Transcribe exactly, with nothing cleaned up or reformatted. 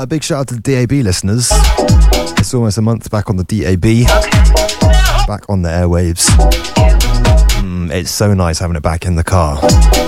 Uh, big shout out to the D A B listeners. It's almost a month back on the D A B. Back on the airwaves. Mm, it's so nice having it back in the car.